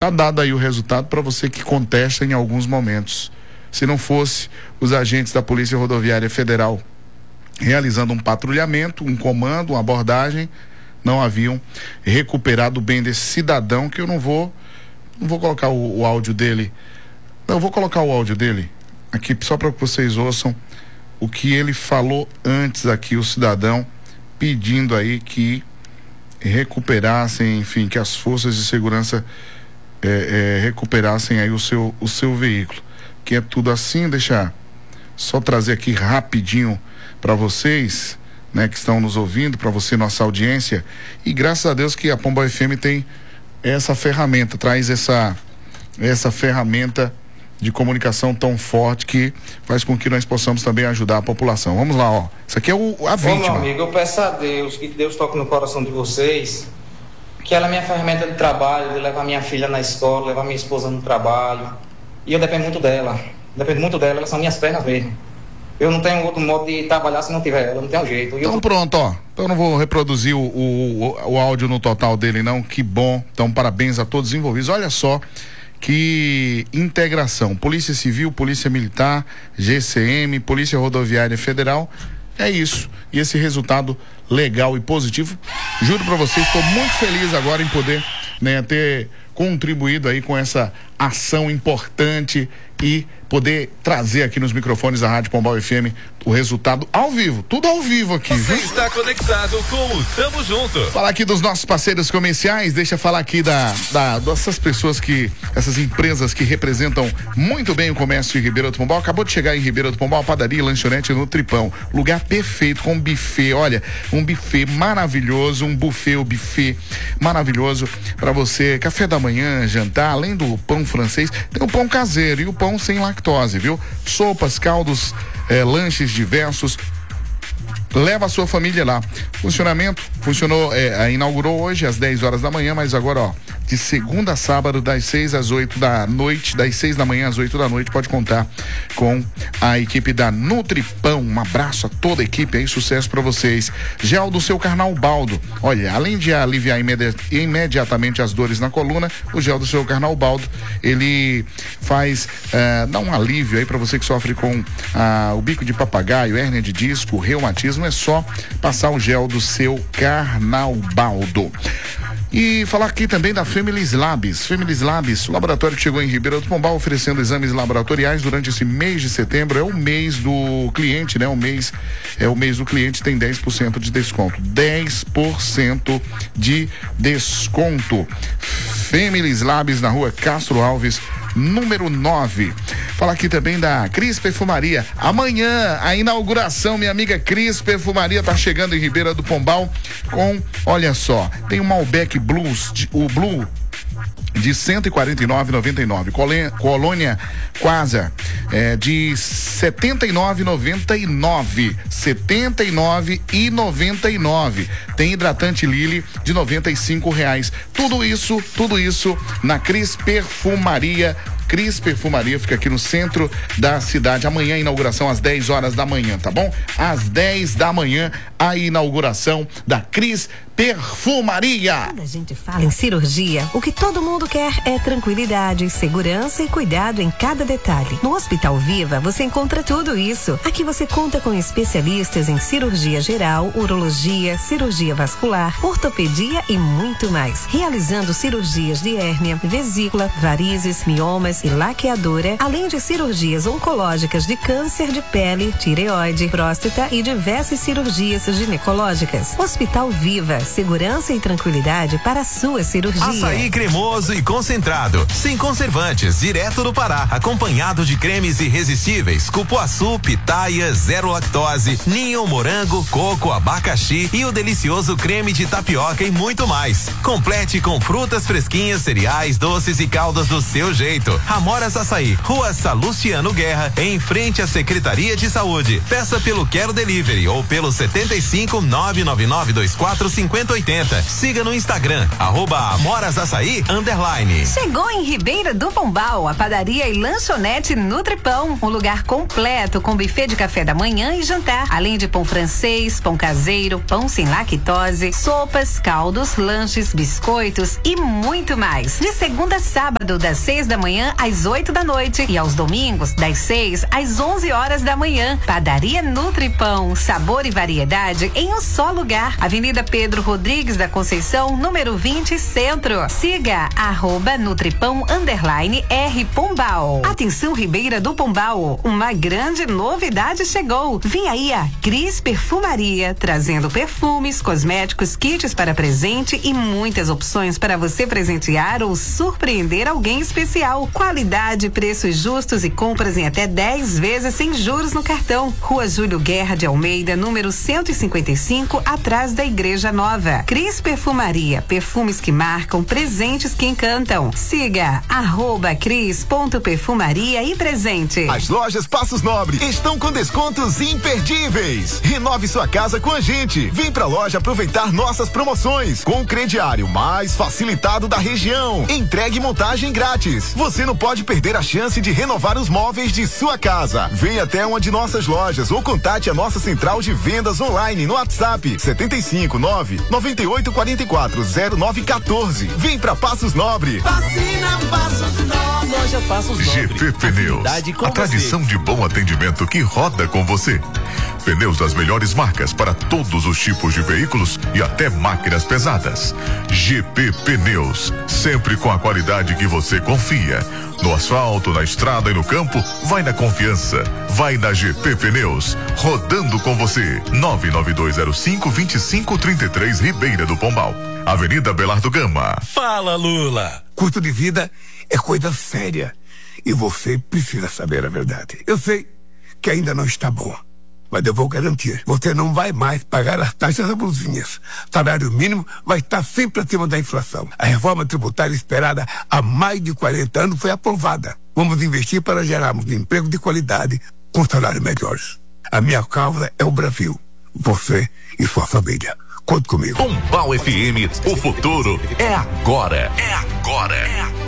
Tá dado aí o resultado para você que contesta em alguns momentos. Se não fosse os agentes da Polícia Rodoviária Federal realizando um patrulhamento, um comando, uma abordagem, não haviam recuperado o bem desse cidadão, que eu não vou colocar o áudio dele. Não, eu vou colocar o áudio dele aqui só para que vocês ouçam o que ele falou antes aqui, o cidadão pedindo aí que recuperassem, enfim, que as forças de segurança recuperassem aí o seu veículo. Que é tudo assim, deixa só trazer aqui rapidinho para vocês, né, que estão nos ouvindo, para você, nossa audiência, e graças a Deus que a Pombal FM tem essa ferramenta, traz essa ferramenta de comunicação tão forte que faz com que nós possamos também ajudar a população. Vamos lá, ó. Isso aqui é a vítima. Meu amigo, eu peço a Deus, que Deus toque no coração de vocês, que ela é minha ferramenta de trabalho, de levar minha filha na escola, levar minha esposa no trabalho, e eu dependo muito dela, elas são minhas pernas mesmo. Eu não tenho outro modo de trabalhar se não tiver ela, não tem um jeito. Então pronto, ó. Então eu não vou reproduzir o áudio no total dele, não. Que bom. Então parabéns a todos os envolvidos. Olha só que integração. Polícia Civil, Polícia Militar, GCM, Polícia Rodoviária Federal. É isso. E esse resultado legal e positivo. Juro pra vocês, estou muito feliz agora em poder, né, ter contribuído aí com essa ação importante e poder trazer aqui nos microfones da Rádio Pombal FM o resultado ao vivo, tudo ao vivo aqui. Você está conectado com o Tamo Junto. Falar aqui dos nossos parceiros comerciais, deixa eu falar aqui dessas pessoas essas empresas que representam muito bem o comércio de Ribeirão do Pombal. Acabou de chegar em Ribeirão do Pombal, padaria e lanchonete no Tripão, lugar perfeito com buffet, olha, um buffet maravilhoso, um buffet maravilhoso para você, café da manhã, jantar, além do pão francês, tem o pão caseiro e o pão sem lactose, viu? Sopas, caldos, lanches diversos. Leva a sua família lá. Funcionamento, inaugurou hoje às 10 horas da manhã, mas agora, ó, de segunda a sábado, das 6 às 8 da noite, das 6 da manhã às 8 da noite, pode contar com a equipe da Nutripão. Um abraço a toda a equipe aí, sucesso pra vocês. Gel do seu Carnal Baldo. Olha, além de aliviar imediatamente as dores na coluna, o gel do seu Carnal Baldo, ele faz, dá um alívio aí pra você que sofre com o bico de papagaio, hérnia de disco, reumatismo. É só passar o gel do seu Carnal Baldo. E falar aqui também da Families Labs. Families Labs, o laboratório que chegou em Ribeirão do Pombal oferecendo exames laboratoriais durante esse mês de setembro. É o mês do cliente, né? O mês do cliente, tem 10% de desconto. 10% de desconto. Families Labs na rua Castro Alves, número 9. Falar aqui também da Cris Perfumaria. Amanhã, a inauguração, minha amiga Cris Perfumaria tá chegando em Ribeira do Pombal com, olha só, tem o Malbec Blues, o Blue de R$ 149,99. Colônia Quasar de R$ 79,99. R$ 79,99. Tem hidratante Lily de R$ 95,00. Tudo isso na Cris Perfumaria. Cris Perfumaria fica aqui no centro da cidade. Amanhã, inauguração às 10 horas da manhã, tá bom? Às 10 da manhã, a inauguração da Cris Perfumaria. Quando a gente fala em cirurgia, o que todo mundo quer é tranquilidade, segurança e cuidado em cada detalhe. No Hospital Viva, você encontra tudo isso. Aqui você conta com especialistas em cirurgia geral, urologia, cirurgia vascular, ortopedia e muito mais. Realizando cirurgias de hérnia, vesícula, varizes, miomas e laqueadura, além de cirurgias oncológicas de câncer de pele, tireoide, próstata e diversas cirurgias ginecológicas. Hospital Viva, segurança e tranquilidade para a sua cirurgia. Açaí cremoso e concentrado, sem conservantes, direto do Pará, acompanhado de cremes irresistíveis, cupuaçu, pitaia, zero lactose, ninho, morango, coco, abacaxi e o delicioso creme de tapioca e muito mais. Complete com frutas fresquinhas, cereais, doces e caldas do seu jeito. Amoras Açaí, Rua Salustiano Guerra, em frente à Secretaria de Saúde. Peça pelo Quero Delivery ou pelo 75 99924 5080. Siga no Instagram, @AmorasAçaí_. Chegou em Ribeira do Pombal, a padaria e lanchonete Nutripão, um lugar completo com buffet de café da manhã e jantar, além de pão francês, pão caseiro, pão sem lactose, sopas, caldos, lanches, biscoitos e muito mais. De segunda a sábado, das 6 da manhã às 8 da noite e aos domingos, das 6 às 11 horas da manhã. Padaria Nutripão, sabor e variedade em um só lugar. Avenida Pedro Rodrigues da Conceição, número 20, Centro. Siga @Nutripão_R Pombal. Atenção, Ribeira do Pombal, uma grande novidade chegou. Vem aí a Cris Perfumaria, trazendo perfumes, cosméticos, kits para presente e muitas opções para você presentear ou surpreender alguém especial. Qualidade, preços justos e compras em até 10 vezes sem juros no cartão. Rua Júlio Guerra de Almeida, número 155, atrás da Igreja Nova. Cris Perfumaria, perfumes que marcam, presentes que encantam. Siga @Cris.perfumaria e presente. As lojas Passos Nobre estão com descontos imperdíveis. Renove sua casa com a gente. Vem pra loja aproveitar nossas promoções com o crediário mais facilitado da região. Entregue e montagem grátis. Você não pode perder a chance de renovar os móveis de sua casa. Venha até uma de nossas lojas ou contate a nossa central de vendas online no WhatsApp 75 998 44 0914. Vem pra Passos Nobre. Vacina Passos Nobre. Loja Passos Nobre. GP Pneus, a tradição de bom atendimento que roda com você. Pneus das melhores marcas para todos os tipos de veículos e até máquinas pesadas. GP Pneus, sempre com a qualidade que você confia. No asfalto, na estrada e no campo, vai na confiança. Vai na GP Pneus, rodando com você. 99205-2533, Ribeira do Pombal. Avenida Belardo Gama. Fala, Lula. Custo de vida é coisa séria e você precisa saber a verdade. Eu sei que ainda não está bom, mas eu vou garantir, você não vai mais pagar as taxas abusivas. Salário mínimo vai estar sempre acima da inflação. A reforma tributária esperada há mais de 40 anos foi aprovada. Vamos investir para gerarmos emprego de qualidade com salários melhores. A minha causa é o Brasil, você e sua família. Conte comigo. Pombal FM, o futuro é agora. É agora. É agora.